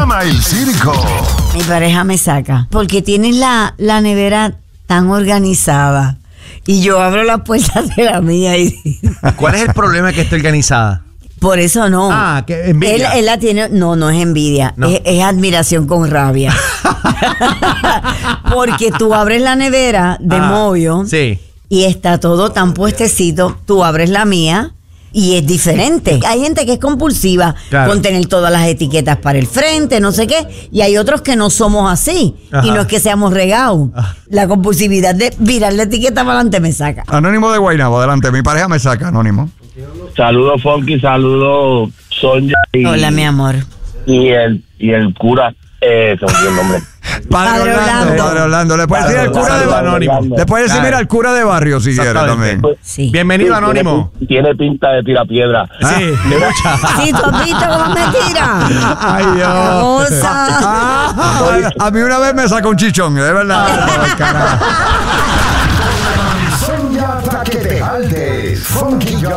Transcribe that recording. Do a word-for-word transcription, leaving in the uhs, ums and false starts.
llama el circo. Mi pareja me saca porque tienes la, la nevera tan organizada y yo abro las puertas de la mía y... ¿Cuál es el problema que esté organizada? Por eso no. Ah, que envidia. Él, él la tiene, no, no es envidia, No. Es, es admiración con rabia. Porque tú abres la nevera de Ah, Moyo sí. y está todo tan puestecito, tú abres la mía y es diferente. Hay gente que es compulsiva Claro. con tener todas las etiquetas para el frente, no sé qué, y hay otros que no somos así. Ajá. Y no es que seamos regados. Ah. La compulsividad de virar la etiqueta para adelante me saca. Anónimo de Guaynabo, adelante. Mi pareja me saca, Anónimo. Saludos, Funky, saludos, Sonia y, Hola, mi amor. y el y el cura, eh, se me olvidó el nombre. Padre, Padre Orlando. Orlando. Padre Orlando. Le puedes decir al cura de barrio. Anónimo. Le puedes decir, Claro. mira, al cura de barrio si quiere Exactamente. también. Sí. Bienvenido, Anónimo. Tiene, tiene pinta de tirapiedra. Sí, de mucha. Sí, ¿tú has visto cómo me tira? Ay, Dios. Cosa. Ah, a mí una vez me sacó un chichón, de verdad. Ay, carajo. Sonia, para que te jaltes. Funky